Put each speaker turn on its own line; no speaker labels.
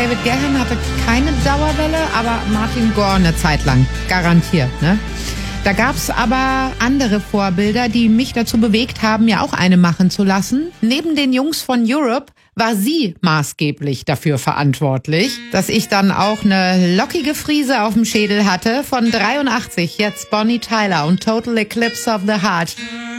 David Gahan hatte keine Dauerwelle, aber Martin Gore eine Zeit lang. Garantiert, ne? Da gab's aber andere Vorbilder, die mich dazu bewegt haben, mir auch eine machen zu lassen. Neben den Jungs von Europe war sie maßgeblich dafür verantwortlich, dass ich dann auch eine lockige Frise auf dem Schädel hatte. Von 83, jetzt Bonnie Tyler und Total Eclipse of the Heart.